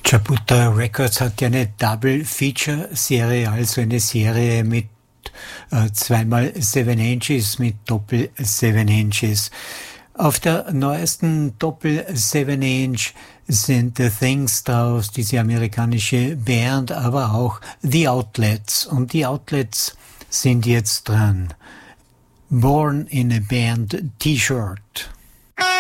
Jabuta Records hat ja eine Double-Feature-Serie, also eine Serie mit zweimal 7 Inches mit Doppel 7 Inches. Auf der neuesten Doppel 7 Inch sind The Things draus, diese amerikanische Band, aber auch The Outlets. Und die Outlets sind jetzt dran. Born in a Band T-Shirt.